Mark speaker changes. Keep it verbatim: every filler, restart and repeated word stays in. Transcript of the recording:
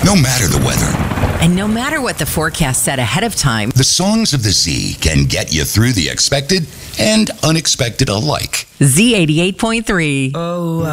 Speaker 1: No matter the weather,
Speaker 2: And no matter what the forecast said ahead of time,
Speaker 1: the songs of the Z can get you through the expected and unexpected alike.
Speaker 2: Z eighty-eight point three.
Speaker 3: Oh,